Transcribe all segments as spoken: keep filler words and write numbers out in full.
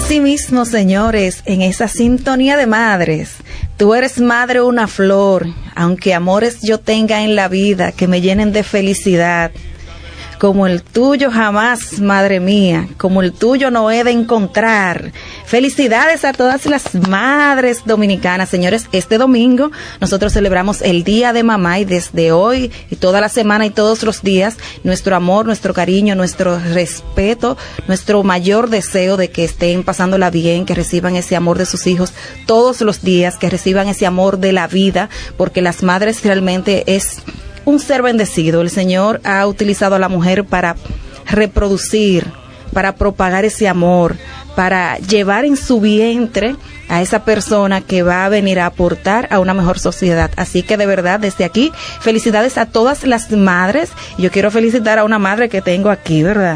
Así mismo, señores, en esa sintonía de madres, tú eres madre una flor, aunque amores yo tenga en la vida que me llenen de felicidad, como el tuyo jamás, madre mía, como el tuyo no he de encontrar. Felicidades a todas las madres dominicanas. Señores, este domingo nosotros celebramos el Día de Mamá y desde hoy y toda la semana y todos los días, nuestro amor, nuestro cariño, nuestro respeto, nuestro mayor deseo de que estén pasándola bien, que reciban ese amor de sus hijos todos los días, que reciban ese amor de la vida, porque las madres realmente es un ser bendecido. El Señor ha utilizado a la mujer para reproducir, para propagar ese amor, para llevar en su vientre a esa persona que va a venir a aportar a una mejor sociedad. Así que de verdad, desde aquí, felicidades a todas las madres. Yo quiero felicitar a una madre que tengo aquí, ¿verdad?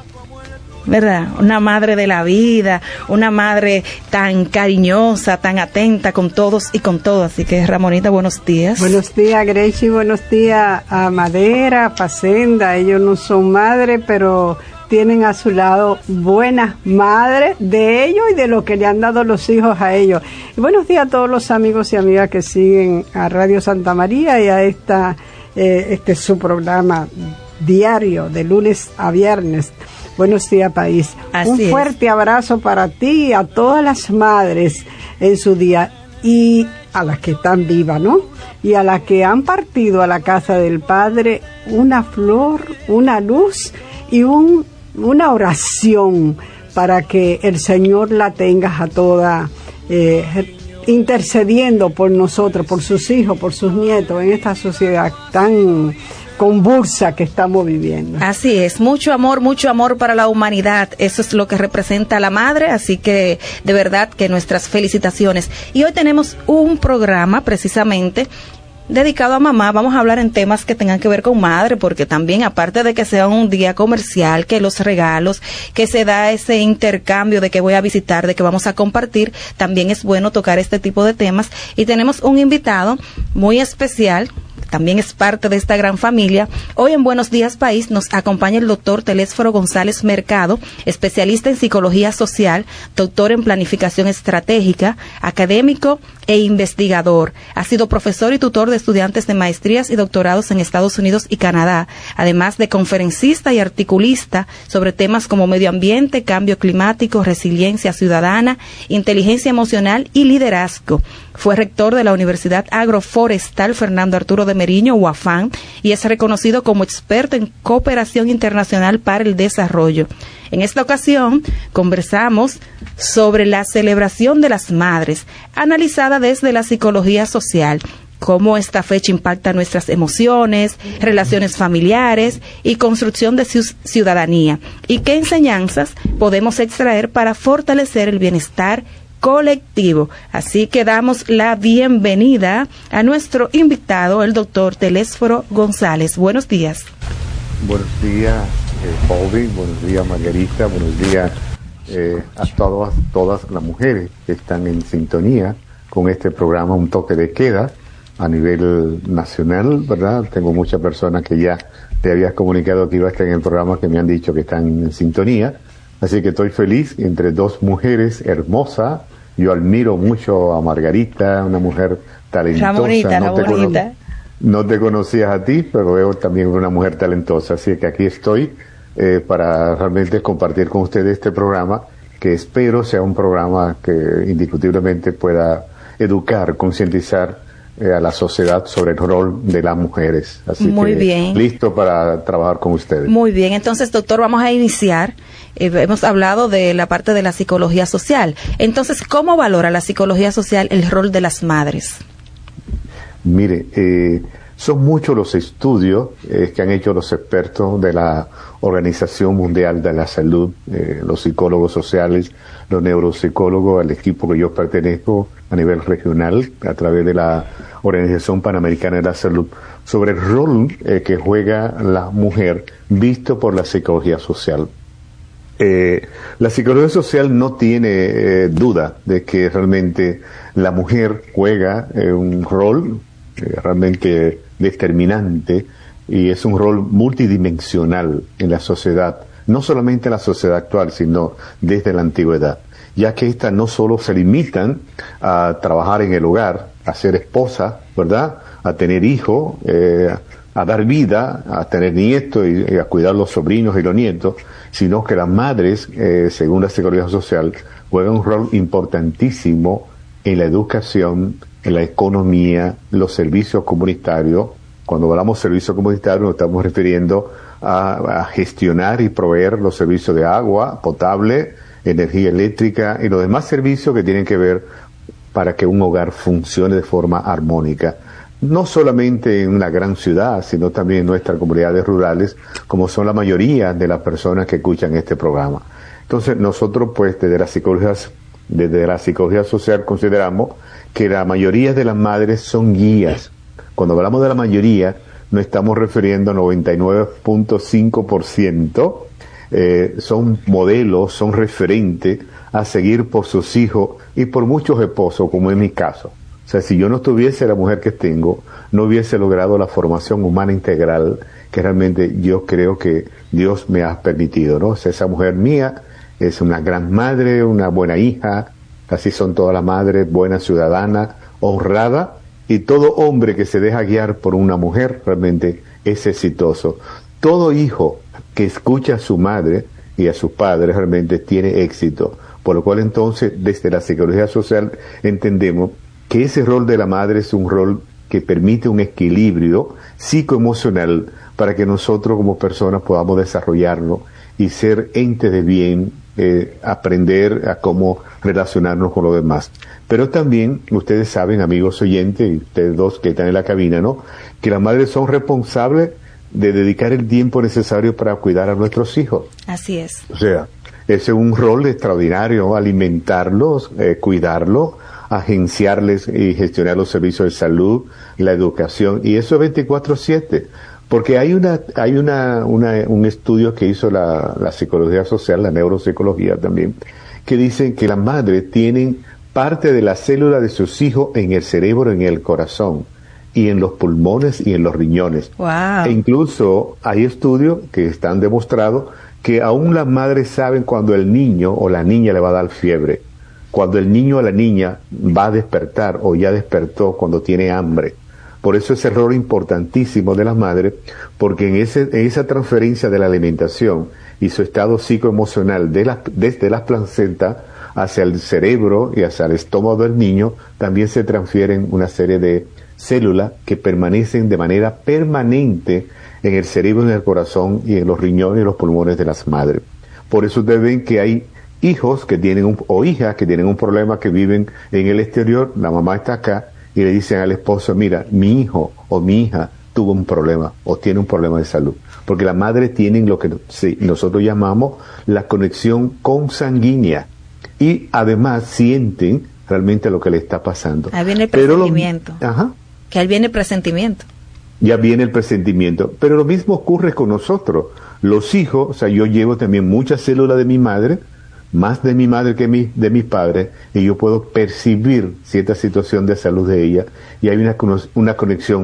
¿Verdad? Una madre de la vida, una madre tan cariñosa, tan atenta con todos y con todo. Así que, Ramonita, buenos días. Buenos días, Grechi, buenos días a Madera, a Facenda. Ellos no son madres, pero tienen a su lado buenas madres de ellos y de lo que le han dado los hijos a ellos. Y buenos días a todos los amigos y amigas que siguen a Radio Santa María y a esta, eh, este su programa diario de lunes a viernes. Buenos días, país. Así Un fuerte es. abrazo para ti y a todas las madres en su día y a las que están vivas, ¿no? Y a las que han partido a la casa del Padre, una flor, una luz y un, una oración para que el Señor la tenga a toda, eh, intercediendo por nosotros, por sus hijos, por sus nietos en esta sociedad tan convulsa que estamos viviendo. Así es, mucho amor, mucho amor para la humanidad, eso es lo que representa la madre, así que de verdad que nuestras felicitaciones. Y hoy tenemos un programa precisamente dedicado a mamá. Vamos a hablar en temas que tengan que ver con madre, porque también aparte de que sea un día comercial, que los regalos, que se da ese intercambio de que voy a visitar, de que vamos a compartir, también es bueno tocar este tipo de temas. Y tenemos un invitado muy especial, también es parte de esta gran familia. Hoy en Buenos Días País nos acompaña el doctor Telésforo González Mercado, especialista en psicología social, doctor en planificación estratégica, académico e investigador. Ha sido profesor y tutor de estudiantes de maestrías y doctorados en Estados Unidos y Canadá, además de conferencista y articulista sobre temas como medio ambiente, cambio climático, resiliencia ciudadana, inteligencia emocional y liderazgo. Fue rector de la Universidad Agroforestal Fernando Arturo de Meriño, UAFAN, y es reconocido como experto en cooperación internacional para el desarrollo. En esta ocasión conversamos sobre la celebración de las madres, analizada desde la psicología social, cómo esta fecha impacta nuestras emociones, relaciones familiares y construcción de ciudadanía, y qué enseñanzas podemos extraer para fortalecer el bienestar colectivo. Así que damos la bienvenida a nuestro invitado, el doctor Telésforo González. Buenos días. Buenos días, eh, Bobby, buenos días, Margarita, buenos días eh, a todas, todas las mujeres que están en sintonía con este programa Un Toque de Queda a nivel nacional, ¿verdad? Tengo muchas personas que ya te habías comunicado que iba a estar en el programa que me han dicho que están en sintonía. Así que estoy feliz entre dos mujeres hermosas. Yo admiro mucho a Margarita, una mujer talentosa. Ramonita, no, te Ramonita. Cono- no te conocías a ti, pero veo también una mujer talentosa. Así que aquí estoy eh, para realmente compartir con ustedes este programa, que espero sea un programa que indiscutiblemente pueda educar, concientizar eh, a la sociedad sobre el rol de las mujeres. Así Muy que bien. listo para trabajar con ustedes. Muy bien, entonces, doctor, vamos a iniciar. Eh, hemos hablado de la parte de la psicología social. Entonces, ¿cómo valora la psicología social el rol de las madres? Mire, eh, son muchos los estudios eh, que han hecho los expertos de la Organización Mundial de la Salud, eh, los psicólogos sociales, los neuropsicólogos, al equipo que yo pertenezco a nivel regional, a través de la Organización Panamericana de la Salud, sobre el rol eh, que juega la mujer visto por la psicología social. Eh, la psicología social no tiene eh, duda de que realmente la mujer juega eh, un rol eh, realmente determinante, y es un rol multidimensional en la sociedad, no solamente en la sociedad actual, sino desde la antigüedad. ya que éstas no solo se limitan a trabajar en el hogar, a ser esposa, ¿verdad?, a tener hijos, eh, a dar vida, a tener nietos y, y a cuidar los sobrinos y los nietos, sino que las madres, eh, según la Seguridad Social, juegan un rol importantísimo en la educación, en la economía, los servicios comunitarios. Cuando hablamos de servicios comunitarios nos estamos refiriendo a, a gestionar y proveer los servicios de agua potable, energía eléctrica y los demás servicios que tienen que ver para que un hogar funcione de forma armónica. No solamente en una gran ciudad, sino también en nuestras comunidades rurales, como son la mayoría de las personas que escuchan este programa. Entonces, nosotros, pues, desde la psicología, desde la psicología social consideramos que la mayoría de las madres son guías. Cuando hablamos de la mayoría, nos estamos refiriendo a noventa y nueve punto cinco por ciento, eh, son modelos, son referentes a seguir por sus hijos y por muchos esposos, como en mi caso. O sea, si yo no tuviese la mujer que tengo, no hubiese logrado la formación humana integral que realmente yo creo que Dios me ha permitido, ¿no? O sea, esa mujer mía es una gran madre, una buena hija, así son todas las madres, buena ciudadana, honrada, y todo hombre que se deja guiar por una mujer realmente es exitoso. Todo hijo que escucha a su madre y a sus padres realmente tiene éxito, por lo cual entonces desde la psicología social entendemos que ese rol de la madre es un rol que permite un equilibrio psicoemocional para que nosotros como personas podamos desarrollarnos y ser entes de bien, eh, aprender a cómo relacionarnos con los demás. Pero también, ustedes saben, amigos oyentes, y ustedes dos que están en la cabina, ¿no?, que las madres son responsables de dedicar el tiempo necesario para cuidar a nuestros hijos. Así es. O sea, ese es un rol extraordinario, alimentarlos, eh, cuidarlos, agenciarles y gestionar los servicios de salud, la educación, y eso es veinticuatro siete, porque hay una hay una, una un estudio que hizo la, la psicología social, la neuropsicología también, que dicen que las madres tienen parte de la célula de sus hijos en el cerebro, en el corazón, y en los pulmones y en los riñones. Wow. E incluso hay estudios que están demostrados que aún las madres saben cuando el niño o la niña le va a dar fiebre, cuando el niño o la niña va a despertar o ya despertó, cuando tiene hambre. Por eso es el rol importantísimo de las madres, porque en, ese, en esa transferencia de la alimentación y su estado psicoemocional de la, desde las placentas hacia el cerebro y hacia el estómago del niño, también se transfieren una serie de células que permanecen de manera permanente en el cerebro, en el corazón y en los riñones y los pulmones de las madres. Por eso ustedes ven que hay hijos que tienen un, o hijas que tienen un problema, que viven en el exterior, la mamá está acá y le dicen al esposo, mira, mi hijo o mi hija tuvo un problema o tiene un problema de salud, porque la madre tiene lo que sí, nosotros llamamos la conexión consanguínea y además sienten realmente lo que le está pasando. Ahí viene el Pero presentimiento. Lo, ajá. Que ahí viene el presentimiento. Ya viene el presentimiento. Pero lo mismo ocurre con nosotros. Los hijos, o sea, yo llevo también muchas células de mi madre, más de mi madre que mi, de mis padres, y yo puedo percibir cierta situación de salud de ella, y hay una, una conexión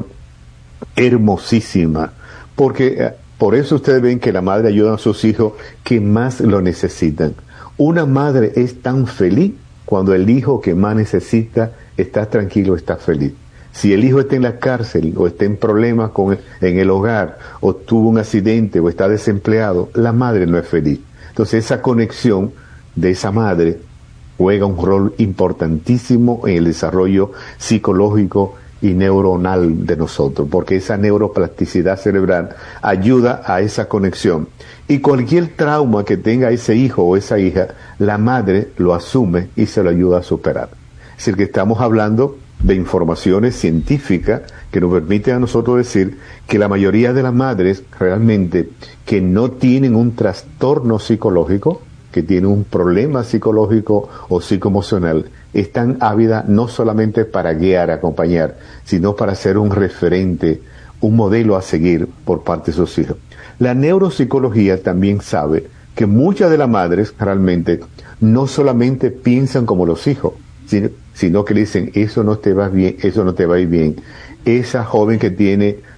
hermosísima, porque por eso ustedes ven que la madre ayuda a sus hijos que más lo necesitan. Una madre es tan feliz cuando el hijo que más necesita está tranquilo, está feliz. Si el hijo está en la cárcel o está en problemas con el, en el hogar, o tuvo un accidente o está desempleado, la madre no es feliz. Entonces esa conexión de esa madre juega un rol importantísimo en el desarrollo psicológico y neuronal de nosotros, porque esa neuroplasticidad cerebral ayuda a esa conexión. Y cualquier trauma que tenga ese hijo o esa hija, la madre lo asume y se lo ayuda a superar. Es decir, que estamos hablando de informaciones científicas que nos permiten a nosotros decir que la mayoría de las madres realmente que no tienen un trastorno psicológico, que tienen un problema psicológico o psicoemocional, están ávidas no solamente para guiar, acompañar, sino para ser un referente, un modelo a seguir por parte de sus hijos. La neuropsicología también sabe que muchas de las madres realmente no solamente piensan como los hijos, sino, sino que le dicen, eso no te va bien, eso no te va a ir bien. Esa joven que tiene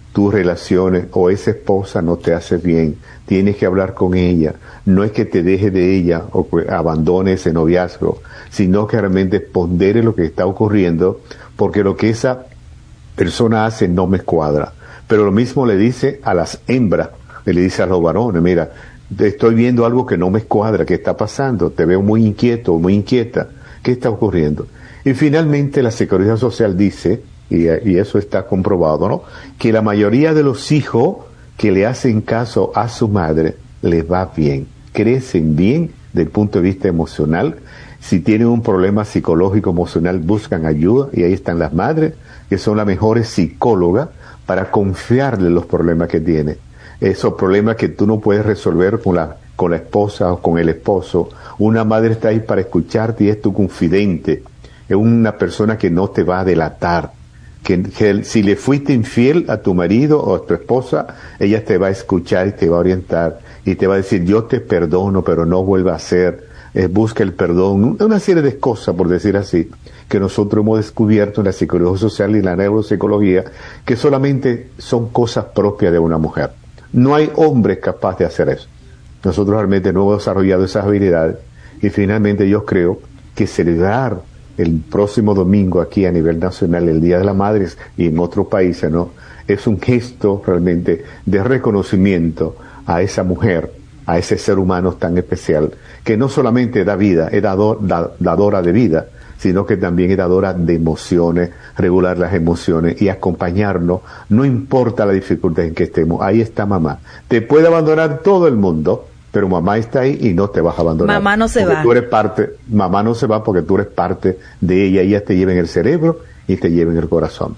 tus relaciones o esa esposa no te hace bien, tienes que hablar con ella. No es que te deje de ella o que abandone ese noviazgo, sino que realmente pondere lo que está ocurriendo, porque lo que esa persona hace no me cuadra. Pero lo mismo le dice a las hembras, le dice a los varones, mira, estoy viendo algo que no me cuadra, ¿qué está pasando? Te veo muy inquieto, muy inquieta, ¿qué está ocurriendo? Y finalmente la Seguridad Social dice, y, y eso está comprobado, ¿no?, que la mayoría de los hijos que le hacen caso a su madre les va bien, crecen bien desde el punto de vista emocional. Si tienen un problema psicológico, emocional, buscan ayuda, y ahí están las madres, que son las mejores psicólogas para confiarle los problemas que tienen. Esos problemas que tú no puedes resolver con la, con la esposa o con el esposo. Una madre está ahí para escucharte y es tu confidente. Es una persona que no te va a delatar. Que, que si le fuiste infiel a tu marido o a tu esposa, ella te va a escuchar y te va a orientar. Y te va a decir, yo te perdono, pero no vuelva a hacer. Eh, busca el perdón. Una serie de cosas, por decir así, que nosotros hemos descubierto en la psicología social y en la neuropsicología, que solamente son cosas propias de una mujer. No hay hombre capaz de hacer eso. Nosotros realmente no hemos desarrollado esas habilidades, y finalmente yo creo que celebrar el próximo domingo aquí a nivel nacional, el Día de las Madres, y en otros países, ¿no?, es un gesto realmente de reconocimiento a esa mujer, a ese ser humano tan especial, que no solamente da vida, es dador, da, dadora de vida, sino que también es dadora de emociones, regular las emociones y acompañarnos, no importa la dificultad en que estemos, ahí está mamá. Te puede abandonar todo el mundo, pero mamá está ahí y no te vas a abandonar. Mamá no se porque va. Tú eres parte, mamá no se va porque tú eres parte de ella, ella te lleva en el cerebro y te lleva en el corazón.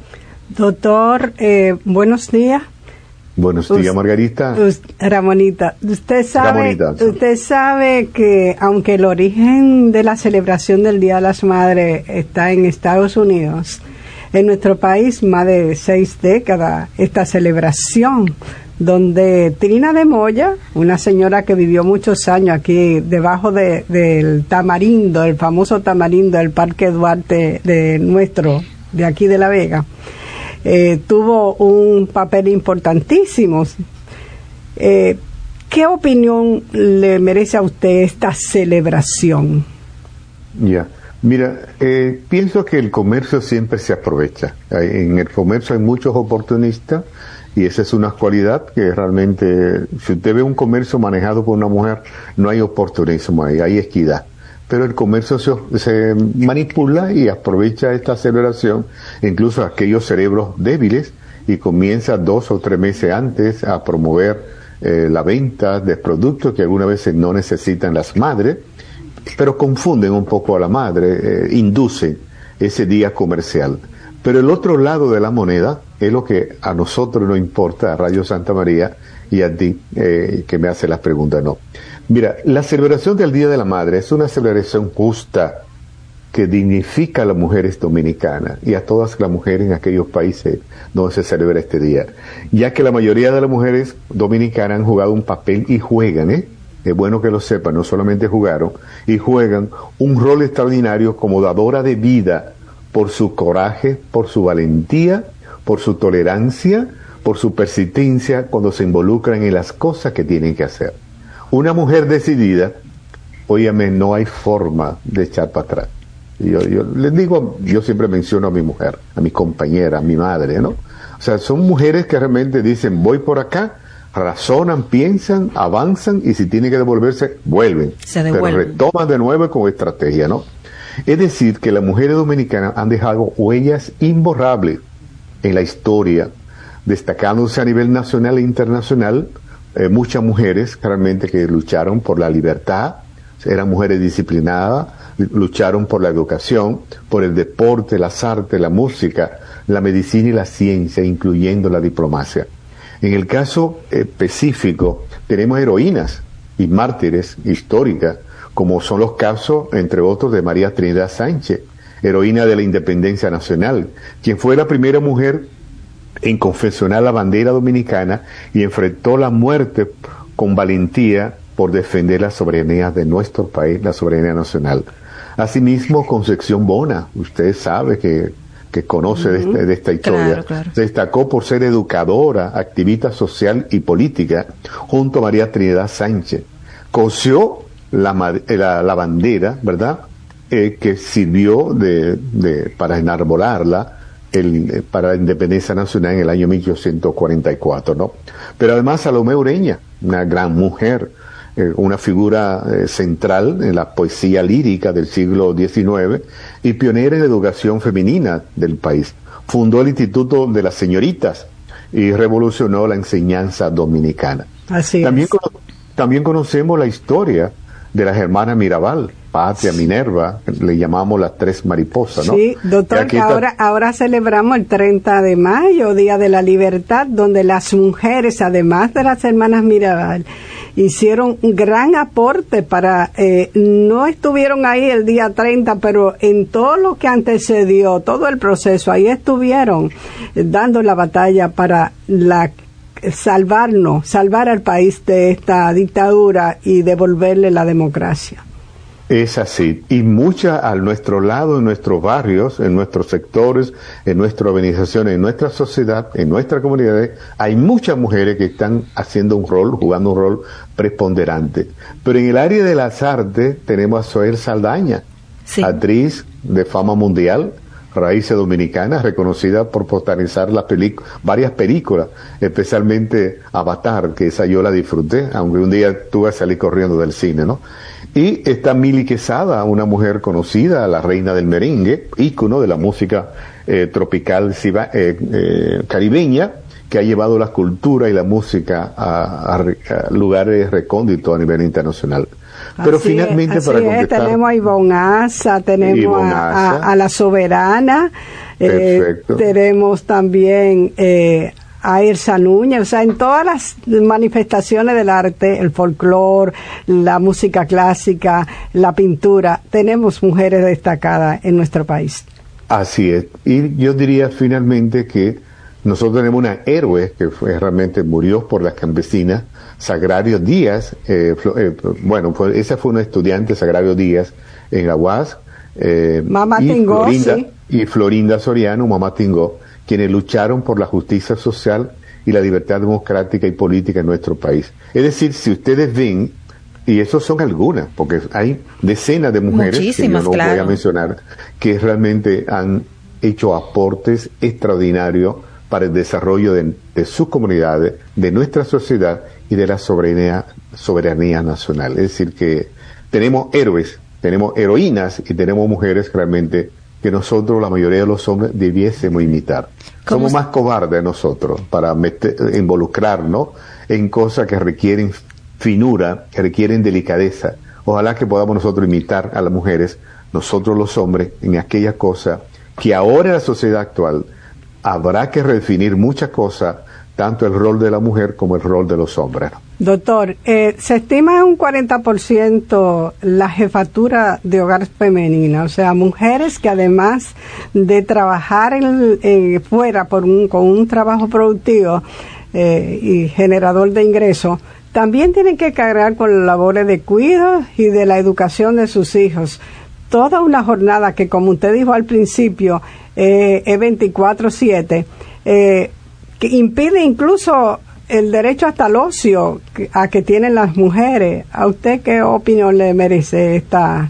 Doctor, eh, buenos días. Buenos días, Margarita. Ramonita, usted sabe, Ramonita, sí. usted sabe que aunque el origen de la celebración del Día de las Madres está en Estados Unidos, en nuestro país más de seis décadas esta celebración, donde Trina de Moya, una señora que vivió muchos años aquí debajo de, del tamarindo, el famoso tamarindo del Parque Duarte de nuestro, de aquí de La Vega, Eh, tuvo un papel importantísimo. Eh, ¿Qué opinión le merece a usted esta celebración? Ya, yeah. Mira, eh, pienso que el comercio siempre se aprovecha. En el comercio hay muchos oportunistas y esa es una cualidad que realmente, si usted ve un comercio manejado por una mujer, no hay oportunismo ahí, hay equidad. Pero el comercio se, se manipula y aprovecha esta celebración, incluso aquellos cerebros débiles, y comienza dos o tres meses antes a promover eh, la venta de productos que algunas veces no necesitan las madres, pero confunden un poco a la madre, eh, inducen ese día comercial. Pero el otro lado de la moneda es lo que a nosotros nos importa, a Radio Santa María, y a ti, eh, que me hace las preguntas, no. Mira, la celebración del Día de la Madre es una celebración justa que dignifica a las mujeres dominicanas y a todas las mujeres en aquellos países donde se celebra este día, ya que la mayoría de las mujeres dominicanas han jugado un papel y juegan, ¿eh? Es bueno que lo sepan, no solamente jugaron, y juegan un rol extraordinario como dadora de vida por su coraje, por su valentía, por su tolerancia, por su persistencia cuando se involucran en las cosas que tienen que hacer. Una mujer decidida, óyame, no hay forma de echar para atrás. Yo, yo les digo, yo siempre menciono a mi mujer, a mi compañera, a mi madre, ¿no? O sea, son mujeres que realmente dicen, voy por acá, razonan, piensan, avanzan, y si tienen que devolverse, vuelven. Se devuelven. Pero retoman de nuevo con estrategia, ¿no? Es decir, que las mujeres dominicanas han dejado huellas imborrables en la historia, destacándose a nivel nacional e internacional. Eh, muchas mujeres realmente que lucharon por la libertad, eran mujeres disciplinadas, lucharon por la educación, por el deporte, las artes, la música, la medicina y la ciencia, incluyendo la diplomacia. En el caso específico, tenemos heroínas y mártires históricas, como son los casos, entre otros, de María Trinidad Sánchez, heroína de la independencia nacional, quien fue la primera mujer en confeccionar la bandera dominicana y enfrentó la muerte con valentía por defender la soberanía de nuestro país, la soberanía nacional. Asimismo, Concepción Bona, usted sabe que que conoce uh-huh. de, esta, de esta historia, claro, claro. se destacó por ser educadora, activista social y política, junto a María Trinidad Sánchez. Cosió la, la, la bandera, ¿verdad?, eh, que sirvió de, de, para enarbolarla el, para la independencia nacional en el año mil ochocientos cuarenta y cuatro, ¿no? Pero además Salomé Ureña, una gran mujer, eh, una figura eh, central en la poesía lírica del siglo diecinueve y pionera en la educación femenina del país. Fundó el Instituto de las Señoritas y revolucionó la enseñanza dominicana. Así también, es. Cono- también conocemos la historia de las hermanas Mirabal, Patria, Minerva, le llamamos las tres mariposas, ¿no? Sí, doctor, que ahora, ahora celebramos el treinta de mayo, Día de la Libertad, donde las mujeres, además de las hermanas Mirabal, hicieron un gran aporte para, eh, no estuvieron ahí el día treinta, pero en todo lo que antecedió, todo el proceso, ahí estuvieron eh, dando la batalla para la salvarnos, salvar al país de esta dictadura y devolverle la democracia. Es así, y mucha a nuestro lado, en nuestros barrios, en nuestros sectores, en nuestras organizaciones, en nuestra sociedad, en nuestras comunidades, hay muchas mujeres que están haciendo un rol, jugando un rol preponderante. Pero en el área de las artes tenemos a Zoel Saldaña, sí. actriz de fama mundial, raíces dominicanas, reconocida por protagonizar las películas, varias películas, especialmente Avatar, que esa yo la disfruté, aunque un día tuve que salir corriendo del cine, ¿no? Y está Mili Quesada, una mujer conocida, la reina del merengue, ícono de la música eh, tropical ciba, eh, eh, caribeña, que ha llevado la cultura y la música a, a, a lugares recónditos a nivel internacional. Pero así finalmente, es, para es, contestar... tenemos a Ivonne Asa, tenemos Ivonne a, Asa. a, a La Soberana, eh, tenemos también... Eh, a Elsa Núñez, o sea, en todas las manifestaciones del arte, el folclore, la música clásica, la pintura, tenemos mujeres destacadas en nuestro país. Así es, y yo diría finalmente que nosotros tenemos una héroe que fue, realmente murió por las campesinas, Sagrario Díaz, eh, eh, bueno, fue, esa fue una estudiante, Sagrario Díaz, en la U A S, eh, Mamá y Tingó, Florinda, sí. y Florinda Soriano, Mamá Tingó, quienes lucharon por la justicia social y la libertad democrática y política en nuestro país. Es decir, si ustedes ven, y esos son algunas, porque hay decenas de mujeres, muchísimas, que yo no claro. voy a mencionar, que realmente han hecho aportes extraordinarios para el desarrollo de, de sus comunidades, de nuestra sociedad y de la soberanía, soberanía nacional. Es decir, que tenemos héroes, tenemos heroínas y tenemos mujeres realmente que nosotros, la mayoría de los hombres, debiésemos imitar. Somos más cobardes nosotros para meter, involucrarnos en cosas que requieren finura, que requieren delicadeza. Ojalá que podamos nosotros imitar a las mujeres, nosotros los hombres, en aquellas cosas que ahora en la sociedad actual habrá que redefinir muchas cosas, tanto el rol de la mujer como el rol de los hombres. Doctor, eh, se estima en un cuarenta por ciento la jefatura de hogar femenina, o sea, mujeres que además de trabajar en, eh, fuera por un, con un trabajo productivo eh, y generador de ingresos, también tienen que cargar con las labores de cuidado y de la educación de sus hijos. Toda una jornada que, como usted dijo al principio, eh, es veinticuatro siete, eh, que impide incluso el derecho hasta el ocio que, a que tienen las mujeres. ¿A usted qué opinión le merece esta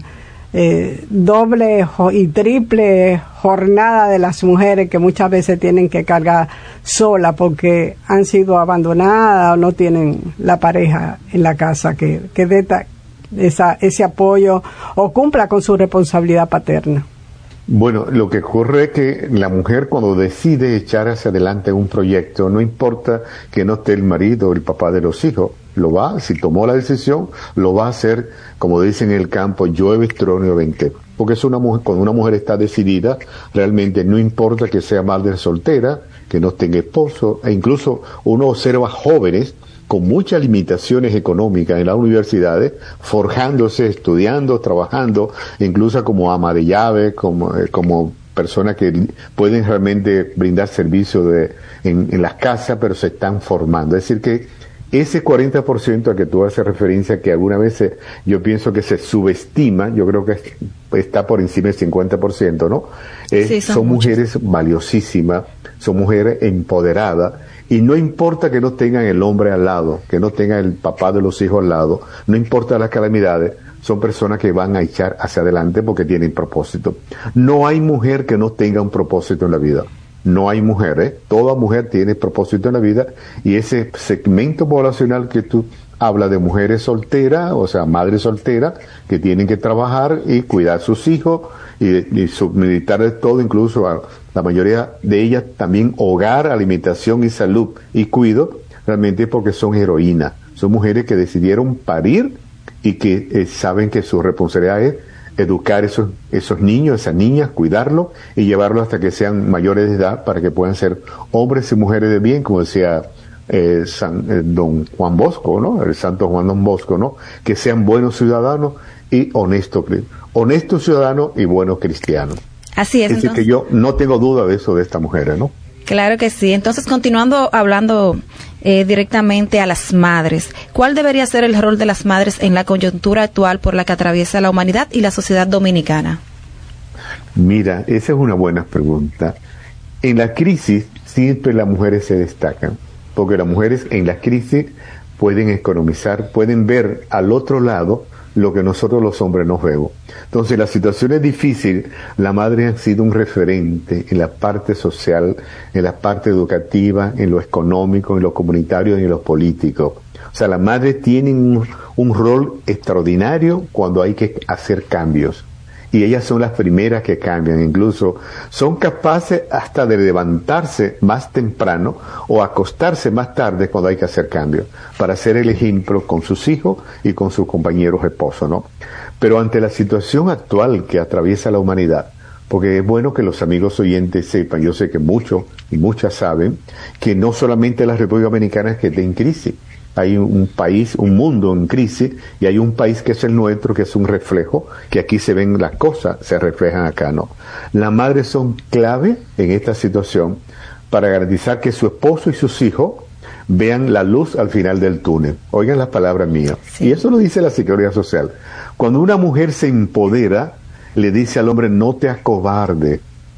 eh, doble y triple jornada de las mujeres que muchas veces tienen que cargar sola porque han sido abandonadas o no tienen la pareja en la casa que, que dé esa, ese apoyo o cumpla con su responsabilidad paterna? Bueno, lo que ocurre es que la mujer cuando decide echar hacia adelante un proyecto, no importa que no esté el marido o el papá de los hijos, lo va, si tomó la decisión, lo va a hacer, como dicen en el campo, llueve, trueno y vente. Porque es una mujer, cuando una mujer está decidida, realmente no importa que sea madre soltera, que no tenga esposo, e incluso uno observa jóvenes con muchas limitaciones económicas en las universidades, forjándose, estudiando, trabajando, incluso como ama de llave, como, eh, como personas que pueden realmente brindar servicios de, en, en las casas, pero se están formando. Es decir, que ese cuarenta por ciento a que tú haces referencia, que algunas veces yo pienso que se subestima, yo creo que está por encima del cincuenta por ciento, ¿no? Eh, sí, son son mujeres muchas. valiosísimas, son mujeres empoderadas, y no importa que no tengan el hombre al lado, que no tengan el papá de los hijos al lado, no importa las calamidades, son personas que van a echar hacia adelante porque tienen propósito. No hay mujer que no tenga un propósito en la vida. No hay mujer, ¿eh? Toda mujer tiene propósito en la vida, y ese segmento poblacional que tú hablas de mujeres solteras, o sea, madres solteras, que tienen que trabajar y cuidar a sus hijos y, y submeditar de todo, incluso a la mayoría de ellas también hogar, alimentación y salud y cuido, realmente porque son heroínas. Son mujeres que decidieron parir y que eh, saben que su responsabilidad es educar esos esos niños, esas niñas, cuidarlos y llevarlos hasta que sean mayores de edad para que puedan ser hombres y mujeres de bien, como decía eh, San, eh, don Juan Bosco, ¿no? El santo Juan Don Bosco, ¿no? Que sean buenos ciudadanos y honestos, honestos ciudadanos y buenos cristianos. Así es. Es decir, Entonces, que yo no tengo duda de eso de estas mujeres, ¿no? claro que sí. Entonces, continuando hablando eh, directamente a las madres, ¿cuál debería ser el rol de las madres en la coyuntura actual por la que atraviesa la humanidad y la sociedad dominicana? Mira, esa es una buena pregunta. En la crisis siempre las mujeres se destacan, porque las mujeres en la crisis pueden economizar, pueden ver al otro lado lo que nosotros los hombres no vemos. Entonces, la situación es difícil, la madre ha sido un referente en la parte social, en la parte educativa, en lo económico, en lo comunitario y en lo político. O sea, la madre tiene un, un rol extraordinario cuando hay que hacer cambios. Y ellas son las primeras que cambian, incluso son capaces hasta de levantarse más temprano o acostarse más tarde cuando hay que hacer cambios, para ser el ejemplo con sus hijos y con sus compañeros esposos, ¿no? Pero ante la situación actual que atraviesa la humanidad, porque es bueno que los amigos oyentes sepan, yo sé que muchos y muchas saben, que no solamente la República Dominicana es que está en crisis. Hay un país, un mundo en crisis, y hay un país que es el nuestro, que es un reflejo, que aquí se ven las cosas, se reflejan acá, ¿no? Las madres son clave en esta situación para garantizar que su esposo y sus hijos vean la luz al final del túnel. Oigan las palabras mías. Sí. Y eso lo dice la Seguridad Social. Cuando una mujer se empodera, le dice al hombre, no te acobardes,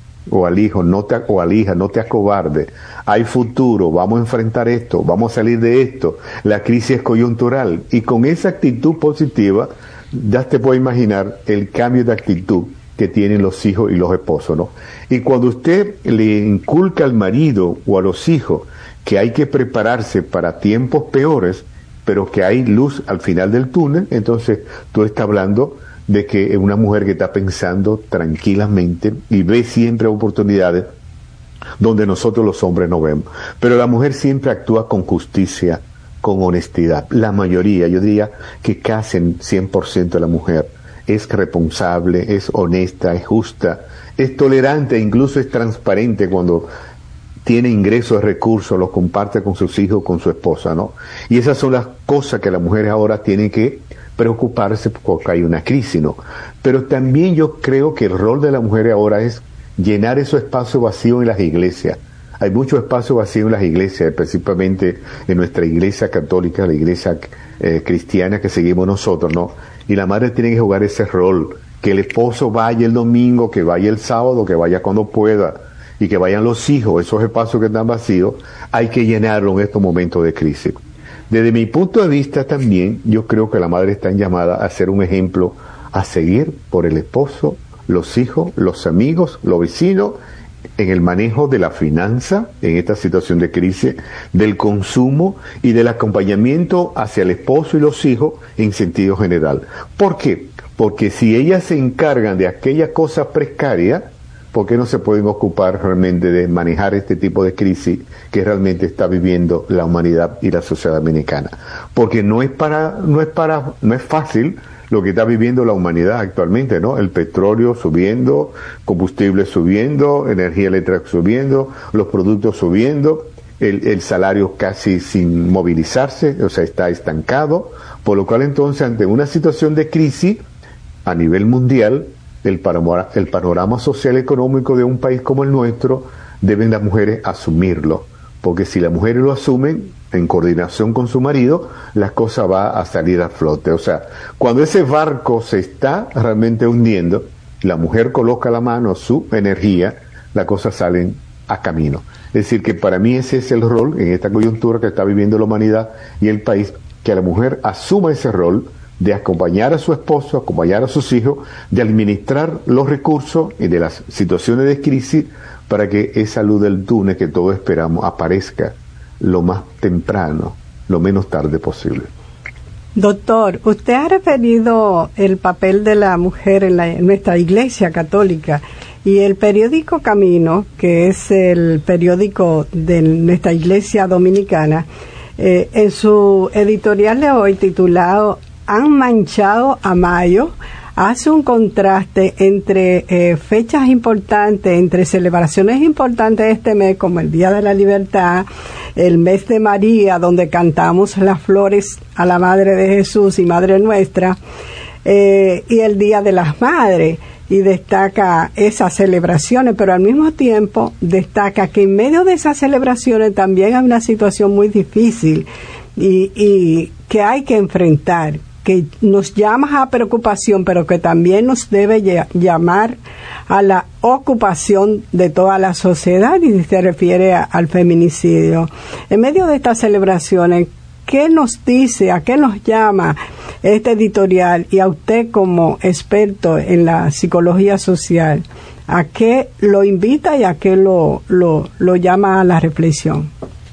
o al hijo, no te, o a la hija, no te acobardes, hay futuro, vamos a enfrentar esto, vamos a salir de esto, la crisis es coyuntural, y con esa actitud positiva, ya te puedes imaginar el cambio de actitud que tienen los hijos y los esposos, ¿no? Y cuando usted le inculca al marido o a los hijos que hay que prepararse para tiempos peores, pero que hay luz al final del túnel, entonces tú estás hablando de que es una mujer que está pensando tranquilamente y ve siempre oportunidades donde nosotros los hombres no vemos. Pero la mujer siempre actúa con justicia, con honestidad. La mayoría, yo diría que casi el cien por ciento de la mujer es responsable, es honesta, es justa, es tolerante, incluso es transparente cuando tiene ingresos, recursos, los comparte con sus hijos, con su esposa, ¿no? Y esas son las cosas que las mujeres ahora tienen que preocuparse porque hay una crisis, ¿no? Pero también yo creo que el rol de la mujer ahora es llenar esos espacios vacíos en las iglesias. Hay mucho espacio vacío en las iglesias, principalmente en nuestra iglesia católica, la iglesia eh, cristiana que seguimos nosotros, ¿no? Y la madre tiene que jugar ese rol, que el esposo vaya el domingo, que vaya el sábado, que vaya cuando pueda, y que vayan los hijos, esos espacios que están vacíos, hay que llenarlos en estos momentos de crisis. Desde mi punto de vista también, yo creo que la madre está llamada a ser un ejemplo a seguir por el esposo, los hijos, los amigos, los vecinos, en el manejo de la finanza, en esta situación de crisis, del consumo y del acompañamiento hacia el esposo y los hijos en sentido general. ¿Por qué? Porque si ellas se encargan de aquellas cosas precarias, ¿por qué no se pueden ocupar realmente de manejar este tipo de crisis que realmente está viviendo la humanidad y la sociedad dominicana? Porque no es para, no es para, no es fácil lo que está viviendo la humanidad actualmente, ¿no? El petróleo subiendo, combustible subiendo, energía eléctrica subiendo, los productos subiendo, el, el salario casi sin movilizarse, o sea, está estancado, por lo cual entonces ante una situación de crisis a nivel mundial, El panorama, el panorama social económico de un país como el nuestro, deben las mujeres asumirlo, porque si las mujeres lo asumen en coordinación con su marido, la cosa va a salir a flote. O sea, cuando ese barco se está realmente hundiendo, la mujer coloca la mano, su energía, las cosas salen a camino. Es decir, que para mí ese es el rol en esta coyuntura que está viviendo la humanidad y el país, que la mujer asuma ese rol de acompañar a su esposo, acompañar a sus hijos, de administrar los recursos y de las situaciones de crisis para que esa luz del túnel que todos esperamos aparezca lo más temprano, lo menos tarde posible. Doctor, usted ha referido el papel de la mujer en, la, en nuestra Iglesia Católica, y el periódico Camino, que es el periódico de nuestra Iglesia Dominicana, eh, en su editorial de hoy titulado "Han manchado a Mayo", hace un contraste entre eh, fechas importantes, entre celebraciones importantes de este mes, como el Día de la Libertad, el mes de María, donde cantamos las flores a la Madre de Jesús y Madre Nuestra, eh, y el Día de las Madres, y destaca esas celebraciones, pero al mismo tiempo destaca que en medio de esas celebraciones también hay una situación muy difícil y, y que hay que enfrentar, que nos llama a preocupación, pero que también nos debe llamar a la ocupación de toda la sociedad, y se refiere a, al feminicidio. En medio de estas celebraciones, ¿qué nos dice, a qué nos llama este editorial, y a usted como experto en la psicología social, a qué lo invita y a qué lo, lo, lo llama a la reflexión?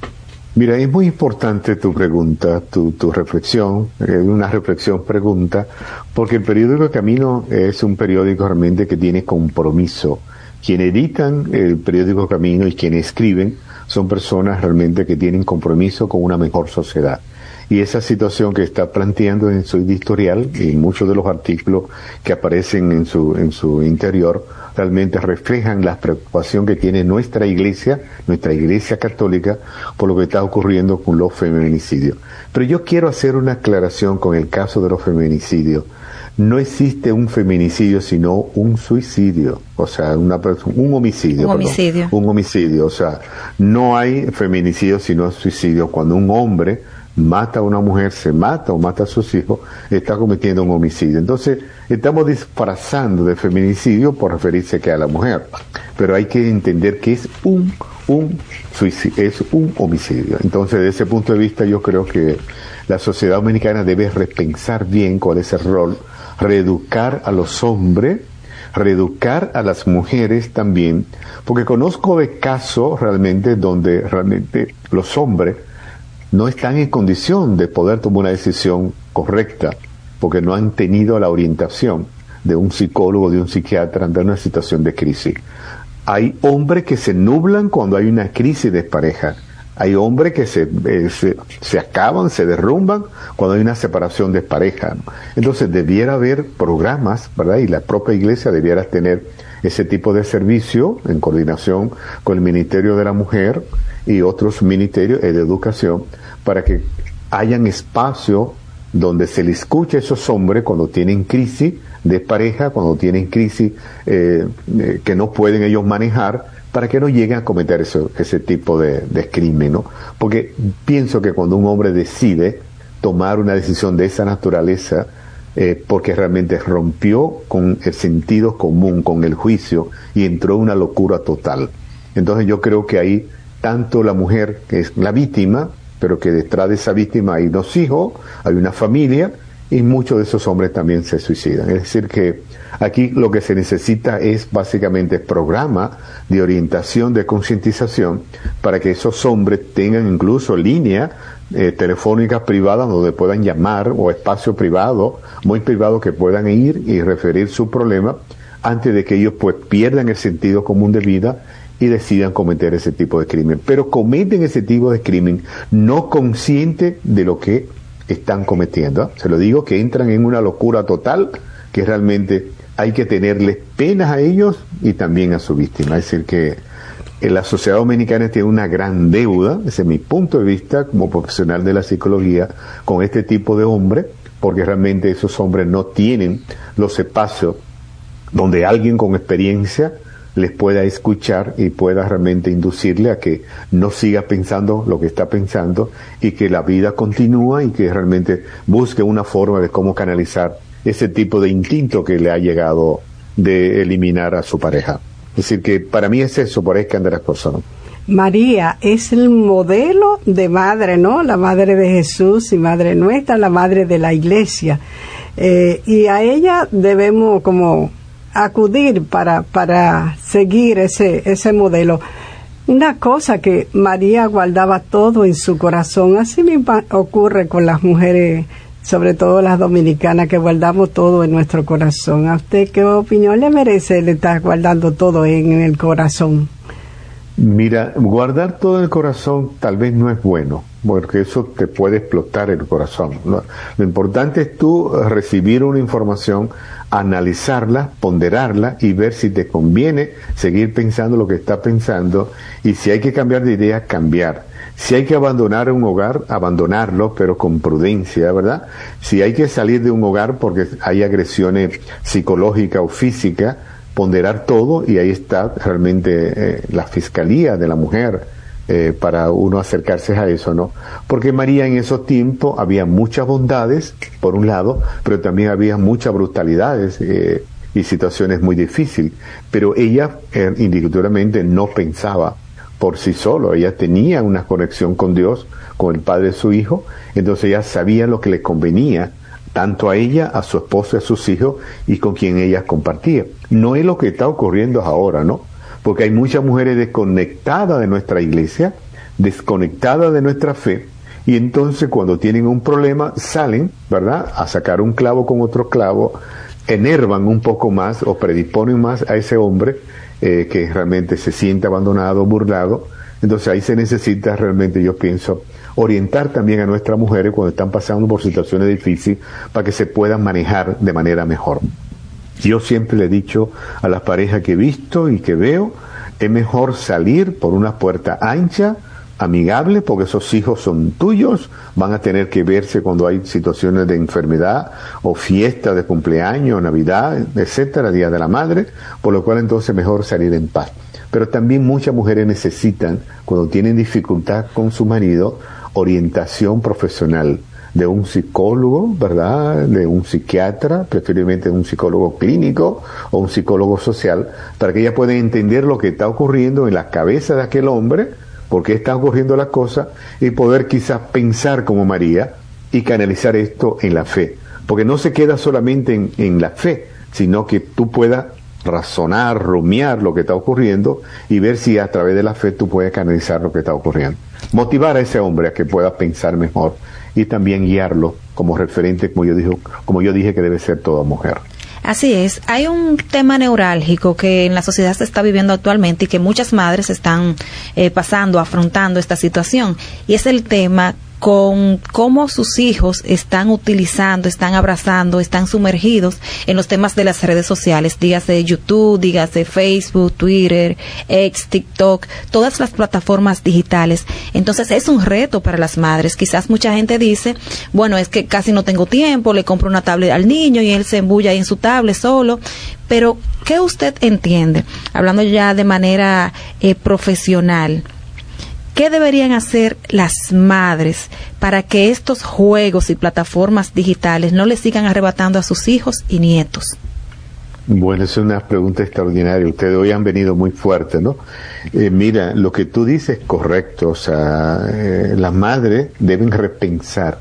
Mira, es muy importante tu pregunta, tu, tu reflexión, eh, una reflexión pregunta, porque el periódico Camino es un periódico realmente que tiene compromiso. Quienes editan el periódico Camino y quienes escriben son personas realmente que tienen compromiso con una mejor sociedad. Y esa situación que está planteando en su editorial y en muchos de los artículos que aparecen en su, en su interior realmente reflejan la preocupación que tiene nuestra iglesia, nuestra iglesia católica, por lo que está ocurriendo con los feminicidios. Pero yo quiero hacer una aclaración con el caso de los feminicidios. No existe un feminicidio sino un suicidio, o sea, una un homicidio. Un homicidio. Perdón, un homicidio, o sea, no hay feminicidio sino suicidio. Cuando un hombre mata a una mujer, se mata o mata a sus hijos, está cometiendo un homicidio. Entonces, estamos disfrazando de feminicidio por referirse que a la mujer, pero hay que entender que es un un suicidio, es un homicidio. Entonces, desde ese punto de vista, yo creo que la sociedad dominicana debe repensar bien cuál es el rol, reeducar a los hombres, reeducar a las mujeres también, porque conozco de casos realmente donde realmente los hombres no están en condición de poder tomar una decisión correcta, porque no han tenido la orientación de un psicólogo, de un psiquiatra ante una situación de crisis. Hay hombres que se nublan cuando hay una crisis de pareja. Hay hombres que se, eh, se, se acaban, se derrumban cuando hay una separación de pareja. Entonces debiera haber programas, ¿verdad? Y la propia iglesia debiera tener ese tipo de servicio en coordinación con el Ministerio de la Mujer y otros ministerios de educación, para que hayan espacio donde se le escuche a esos hombres cuando tienen crisis de pareja, cuando tienen crisis eh, eh, que no pueden ellos manejar, para que no lleguen a cometer eso, ese tipo de, de crimen, ¿no? Porque pienso que cuando un hombre decide tomar una decisión de esa naturaleza, eh, porque realmente rompió con el sentido común, con el juicio, y entró en una locura total. Entonces yo creo que ahí tanto la mujer, que es la víctima, pero que detrás de esa víctima hay dos hijos, hay una familia, y muchos de esos hombres también se suicidan. Es decir, que aquí lo que se necesita es básicamente programa de orientación, de concientización, para que esos hombres tengan incluso línea eh, telefónica privada donde puedan llamar, o espacio privado, muy privado, que puedan ir y referir su problema antes de que ellos pues pierdan el sentido común de vida y decidan cometer ese tipo de crimen. Pero cometen ese tipo de crimen no consciente de lo que están cometiendo. Se lo digo, que entran en una locura total, que realmente hay que tenerles penas a ellos y también a su víctima. Es decir, que en la sociedad dominicana tiene una gran deuda, desde mi punto de vista como profesional de la psicología, con este tipo de hombres, porque realmente esos hombres no tienen los espacios donde alguien con experiencia les pueda escuchar y pueda realmente inducirle a que no siga pensando lo que está pensando, y que la vida continúa, y que realmente busque una forma de cómo canalizar ese tipo de instinto que le ha llegado de eliminar a su pareja. Es decir, que para mí es eso, por ahí que andan las cosas, ¿no? María es el modelo de madre, ¿no? La madre de Jesús y madre nuestra, la madre de la iglesia. Eh, y a ella debemos como acudir para, para seguir ese, ese modelo. Una cosa que María guardaba todo en su corazón, así mismo ocurre con las mujeres, sobre todo las dominicanas, que guardamos todo en nuestro corazón. ¿A usted qué opinión le merece el estar guardando todo en el corazón? Mira, guardar todo en el corazón tal vez no es bueno, porque eso te puede explotar el corazón. Lo, lo importante es tú recibir una información, analizarla, ponderarla y ver si te conviene seguir pensando lo que estás pensando, y si hay que cambiar de idea, cambiar. Si hay que abandonar un hogar, abandonarlo, pero con prudencia, ¿verdad? Si hay que salir de un hogar porque hay agresiones psicológicas o físicas, ponderar todo, y ahí está realmente eh, la fiscalía de la mujer eh, para uno acercarse a eso, ¿no? Porque María en esos tiempos había muchas bondades, por un lado, pero también había muchas brutalidades eh, y situaciones muy difíciles. Pero ella eh, indiscutiblemente no pensaba por sí solo, ella tenía una conexión con Dios, con el Padre de su Hijo, entonces ella sabía lo que le convenía, tanto a ella, a su esposo y a sus hijos, y con quien ella compartía. No es lo que está ocurriendo ahora, ¿no? Porque hay muchas mujeres desconectadas de nuestra iglesia, desconectadas de nuestra fe, y entonces cuando tienen un problema salen, ¿verdad?, a sacar un clavo con otro clavo, enervan un poco más o predisponen más a ese hombre eh, que realmente se siente abandonado, burlado. Entonces ahí se necesita realmente, yo pienso, orientar también a nuestras mujeres cuando están pasando por situaciones difíciles para que se puedan manejar de manera mejor. Yo siempre le he dicho a las parejas que he visto y que veo, es mejor salir por una puerta ancha, amigable, porque esos hijos son tuyos, van a tener que verse cuando hay situaciones de enfermedad o fiestas de cumpleaños, Navidad, etcétera, Día de la Madre, por lo cual entonces mejor salir en paz. Pero también muchas mujeres necesitan, cuando tienen dificultad con su marido, orientación profesional de un psicólogo, ¿verdad?, de un psiquiatra, preferiblemente un psicólogo clínico o un psicólogo social, para que ella pueda entender lo que está ocurriendo en la cabeza de aquel hombre, por qué está ocurriendo la cosa, y poder quizás pensar como María y canalizar esto en la fe. Porque no se queda solamente en, en la fe, sino que tú puedas razonar, rumiar lo que está ocurriendo y ver si a través de la fe tú puedes canalizar lo que está ocurriendo. Motivar a ese hombre a que pueda pensar mejor y también guiarlo como referente, como yo dije, como yo dije que debe ser toda mujer. Así es, hay un tema neurálgico que en la sociedad se está viviendo actualmente y que muchas madres están eh, pasando, afrontando esta situación, y es el tema con cómo sus hijos están utilizando, están abrazando, están sumergidos en los temas de las redes sociales, dígase YouTube, dígase Facebook, Twitter, X, TikTok, todas las plataformas digitales. Entonces es un reto para las madres. Quizás mucha gente dice, bueno, es que casi no tengo tiempo, le compro una tablet al niño y él se embulla ahí en su tablet solo. Pero, ¿qué usted entiende? Hablando ya de manera eh, profesional, ¿qué deberían hacer las madres para que estos juegos y plataformas digitales no les sigan arrebatando a sus hijos y nietos? Bueno, es una pregunta extraordinaria. Ustedes hoy han venido muy fuerte, ¿no? Eh, mira, lo que tú dices es correcto. O sea, eh, las madres deben repensar.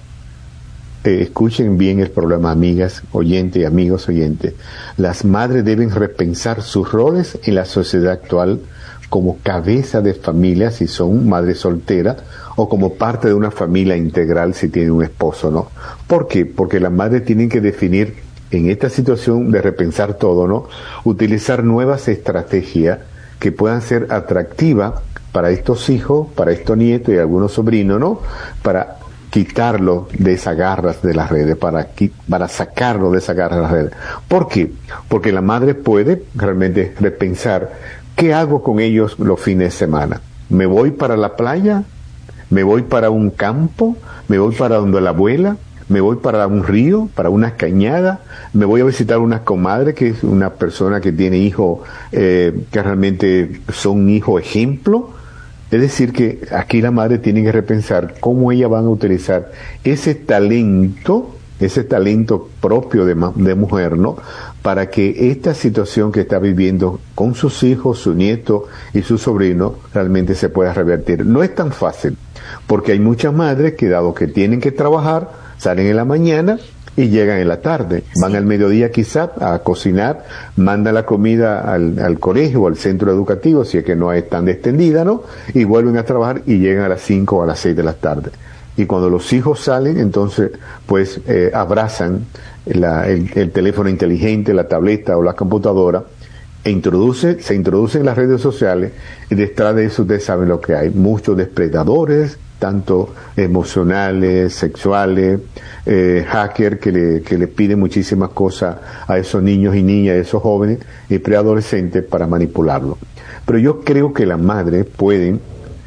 Eh, escuchen bien el problema, amigas oyentes y amigos oyentes. Las madres deben repensar sus roles en la sociedad actual, como cabeza de familia si son madres solteras, o como parte de una familia integral si tienen un esposo, ¿no? ¿Por qué? Porque las madres tienen que definir en esta situación de repensar todo, ¿no? Utilizar nuevas estrategias que puedan ser atractivas para estos hijos, para estos nietos y algunos sobrinos, ¿no? Para quitarlo de esas garras de las redes, para, para sacarlo de esas garras de las redes. ¿Por qué? Porque la madre puede realmente repensar, ¿qué hago con ellos los fines de semana? ¿Me voy para la playa? ¿Me voy para un campo? ¿Me voy para donde la abuela? ¿Me voy para un río? ¿Para una cañada? ¿Me voy a visitar una comadre que es una persona que tiene hijos eh, que realmente son hijos ejemplo? Es decir, que aquí la madre tiene que repensar cómo ella van a utilizar ese talento, ese talento propio de, de mujer, ¿no?, para que esta situación que está viviendo con sus hijos, su nieto y su sobrino realmente se pueda revertir. No es tan fácil, porque hay muchas madres que, dado que tienen que trabajar, salen en la mañana y llegan en la tarde. Van sí. al mediodía quizá a cocinar, mandan la comida al, al colegio o al centro educativo, si es que no es tan extendida, ¿no? Y vuelven a trabajar y llegan a las cinco o a las seis de la tarde. Y cuando los hijos salen, entonces, pues, eh, abrazan la, el, el teléfono inteligente, la tableta o la computadora, e introduce, se introducen en las redes sociales, y detrás de eso ustedes saben lo que hay. Muchos depredadores, tanto emocionales, sexuales, eh, hackers que le, que le piden muchísimas cosas a esos niños y niñas, a esos jóvenes y preadolescentes para manipularlos. Pero yo creo que las madres pueden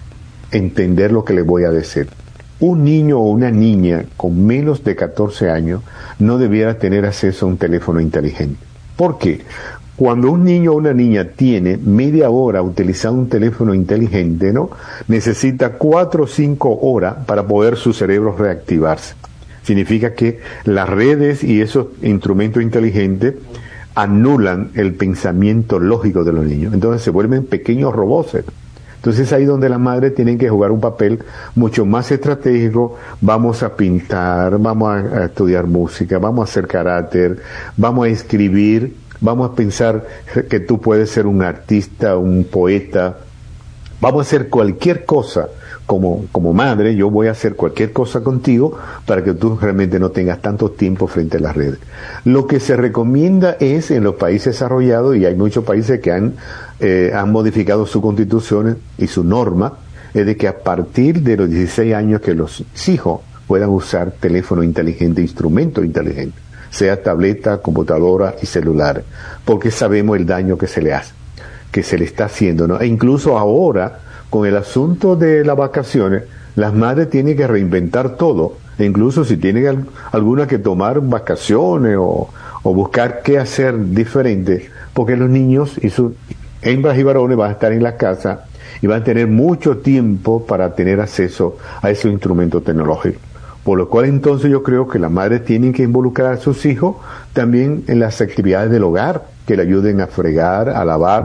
entender lo que les voy a decir. Un niño o una niña con menos de catorce años no debiera tener acceso a un teléfono inteligente. ¿Por qué? Cuando un niño o una niña tiene media hora utilizando un teléfono inteligente, ¿no? Necesita cuatro o cinco horas para poder su cerebro reactivarse. Significa que las redes y esos instrumentos inteligentes anulan el pensamiento lógico de los niños. Entonces se vuelven pequeños robots. Entonces ahí donde las madres tienen que jugar un papel mucho más estratégico. Vamos a pintar, vamos a, a estudiar música, vamos a hacer carácter, vamos a escribir, vamos a pensar que tú puedes ser un artista, un poeta. Vamos a hacer cualquier cosa como, como madre, yo voy a hacer cualquier cosa contigo para que tú realmente no tengas tanto tiempo frente a las redes. Lo que se recomienda es en los países desarrollados, y hay muchos países que han, eh, han modificado sus constituciones y su norma, es de que a partir de los dieciséis años que los hijos puedan usar teléfono inteligente, instrumento inteligente, sea tableta, computadora y celular, porque sabemos el daño que se le hace, que se le está haciendo, ¿no? E incluso ahora, con el asunto de las vacaciones, las madres tienen que reinventar todo, e incluso si tienen al, alguna que tomar vacaciones o, o buscar qué hacer diferente, porque los niños y sus hembras y varones van a estar en la casa y van a tener mucho tiempo para tener acceso a esos instrumentos tecnológicos. Por lo cual entonces yo creo que las madres tienen que involucrar a sus hijos también en las actividades del hogar, que le ayuden a fregar, a lavar,